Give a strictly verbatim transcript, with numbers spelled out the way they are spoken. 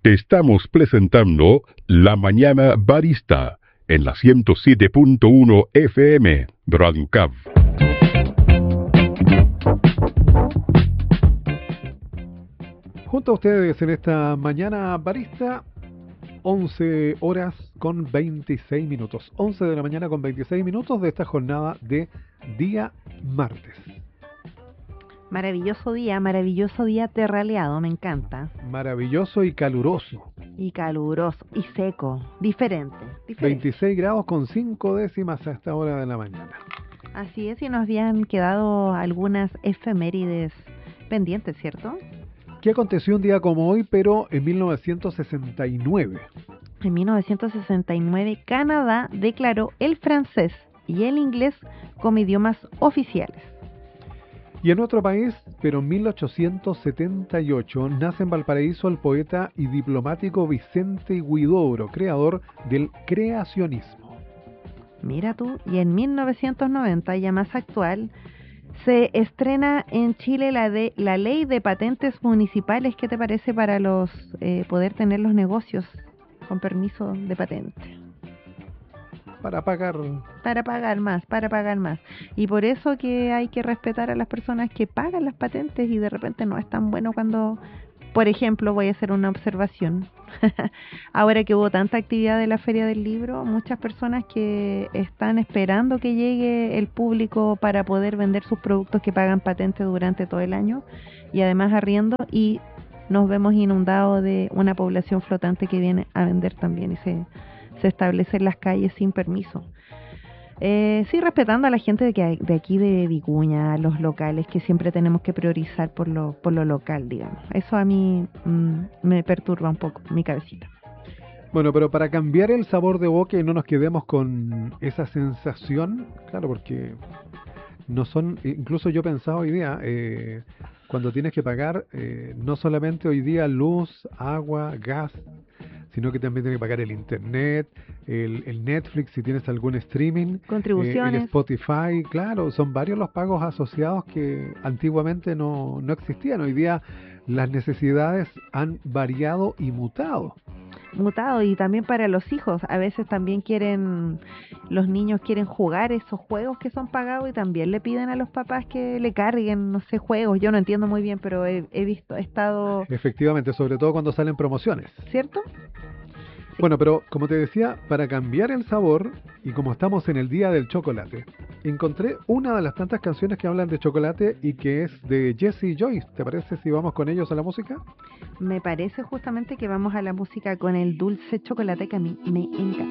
Te estamos presentando La Mañana Barista en la ciento siete punto uno F M, Radio Cab. Junto a ustedes en esta Mañana Barista, once horas con veintiséis minutos. once de la mañana con veintiséis minutos de esta jornada de día martes. Maravilloso día, maravilloso día terraleado, me encanta. Maravilloso y caluroso. Y caluroso, y seco, diferente, diferente. veintiséis grados con cinco décimas a esta hora de la mañana. Así es, y nos habían quedado algunas efemérides pendientes, ¿cierto? ¿Qué aconteció un día como hoy, pero en mil novecientos sesenta y nueve? En mil novecientos sesenta y nueve, Canadá declaró el francés y el inglés como idiomas oficiales. Y en otro país, pero en mil ochocientos setenta y ocho, nace en Valparaíso el poeta y diplomático Vicente Huidobro, creador del creacionismo. Mira tú, y en mil novecientos noventa, ya más actual, se estrena en Chile la, de, la ley de patentes municipales. ¿Qué te parece para los eh, poder tener los negocios con permiso de patente? Para pagar... Para pagar más, para pagar más. Y por eso que hay que respetar a las personas que pagan las patentes y de repente no es tan bueno cuando, por ejemplo, voy a hacer una observación. Ahora que hubo tanta actividad de la Feria del Libro, muchas personas que están esperando que llegue el público para poder vender sus productos que pagan patente durante todo el año y además arriendo, y nos vemos inundados de una población flotante que viene a vender también y se... se establece en las calles sin permiso. Eh, sí, respetando a la gente de, que, de aquí de Vicuña, los locales, que siempre tenemos que priorizar por lo, por lo local, digamos. Eso a mí mmm, me perturba un poco mi cabecita. Bueno, pero para cambiar el sabor de boca y no nos quedemos con esa sensación, claro, porque no son, incluso yo pensaba hoy día, eh, cuando tienes que pagar, eh, no solamente hoy día luz, agua, gas, sino que también tienes que pagar el internet, el, el Netflix si tienes algún streaming, contribuciones, eh, el Spotify, claro, son varios los pagos asociados que antiguamente no, no existían. Hoy día las necesidades han variado y mutado. Mutado, y también para los hijos, a veces también quieren, los niños quieren jugar esos juegos que son pagados y también le piden a los papás que le carguen, no sé, juegos. Yo no entiendo muy bien, pero he, he visto, he estado... Efectivamente, sobre todo cuando salen promociones. ¿Cierto? Sí. Bueno, pero como te decía, para cambiar el sabor, y como estamos en el día del chocolate, encontré una de las tantas canciones que hablan de chocolate y que es de Jesse Joyce. ¿Te parece si vamos con ellos a la música? Me parece justamente que vamos a la música con el dulce chocolate que a mí me encanta.